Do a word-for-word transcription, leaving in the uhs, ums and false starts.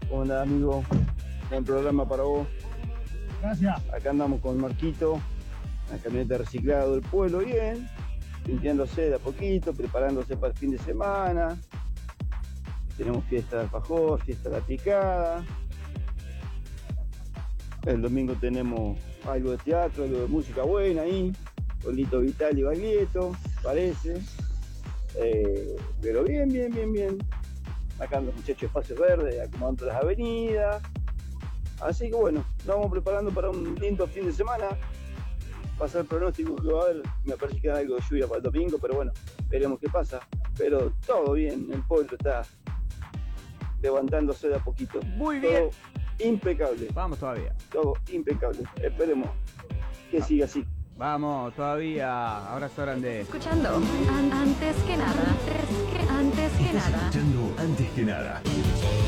¿Cómo andás, amigo? Buen programa para vos. Gracias. Acá andamos con Marquito, la camioneta reciclada del pueblo, bien, limpiándose de a poquito, preparándose para el fin de semana. Tenemos fiesta de alfajor, fiesta de la picada. El domingo tenemos algo de teatro, algo de música buena ahí, con Lito Vitale y Baglietto, parece. Eh, pero bien, bien, bien, bien. Acá los muchachos de Espacio Verde, acomodando las avenidas. Así que bueno, nos vamos preparando para un lindo fin de semana. Pasa el pronóstico que va a haber, me parece que hay algo de lluvia para el domingo, pero bueno, veremos qué pasa. Pero todo bien, el pueblo está levantándose de a poquito. Muy bien. Todo impecable. Vamos todavía. Todo impecable. Esperemos que siga así. Vamos todavía. Abrazo grande. Escuchando an- antes que nada, antes que, antes que Estás nada. escuchando Antes que Nada.